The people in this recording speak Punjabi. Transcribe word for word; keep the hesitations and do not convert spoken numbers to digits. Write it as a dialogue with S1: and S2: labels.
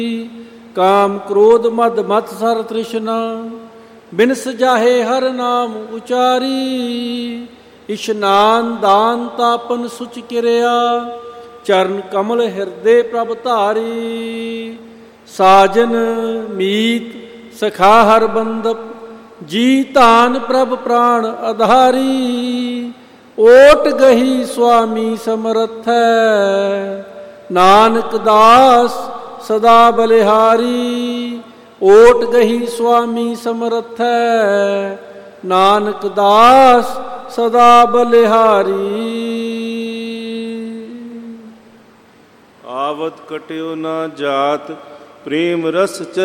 S1: ਕਾਮ ਕ੍ਰੋਧ ਮਦ ਮਤ ਸਰ ਤ੍ਰਿਸ਼ਨਾ, ਬਿਨਸ ਜਾਹੇ ਹਰ ਨਾਮ ਉਚਾਰੀ। ਇਸ਼ਨਾਨ ਦਾਨ ਤਾਪਨ ਸੁਚ ਕਿਰਿਆ, ਚਰਨ ਕਮਲ ਹਿਰਦੇ ਪ੍ਰਭ ਧਾਰੀ। ਸਾਜਨ ਮੀਤ ਸਖਾ ਹਰ ਬੰਦਪ, ਜੀ ਧਾਨ ਪ੍ਰਭ ਪ੍ਰਾਣ ਆਧਾਰੀ। ਓਟ ਗਹੀ ਸੁਆਮੀ ਸਮਰਥੈ, ਨਾਨਕ ਦਾਸ ਸਦਾ ਬਲਿਹਾਰੀ। ਓਟ ਗਹੀ ਸੁਆਮੀ ਸਮਰਥੈ, ਨਾਨਕ ਦਾਸ ਸਦਾ ਬਲਿਹਾਰੀ।
S2: ਆਵਤ ਕਟਿਓ ਨਾ ਜਾਤ, ਪ੍ਰੇਮ ਰਸ ਚ